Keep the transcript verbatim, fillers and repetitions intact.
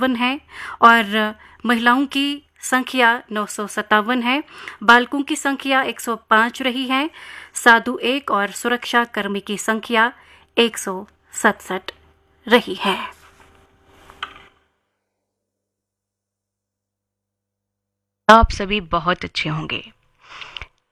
इक्यावन है और महिलाओं की संख्या नौ सौ सत्तावन है। बालकों की संख्या एक सौ पाँच रही है। साधु एक और सुरक्षा कर्मी की संख्या एक सौ सड़सठ रही है। आप सभी बहुत अच्छे होंगे।